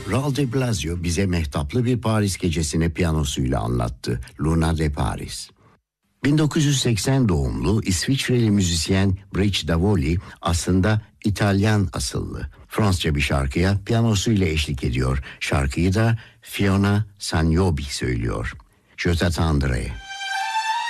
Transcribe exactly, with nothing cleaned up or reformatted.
Raoul de Blasio bize mehtaplı bir Paris gecesini piyanosuyla anlattı. Luna de Paris. bin dokuz yüz seksen doğumlu İsviçreli müzisyen Bridge Davoli aslında İtalyan asıllı. Fransızca bir şarkıya piyanosuyla eşlik ediyor. Şarkıyı da Fiona Sagnobi söylüyor. Je t'attendrai.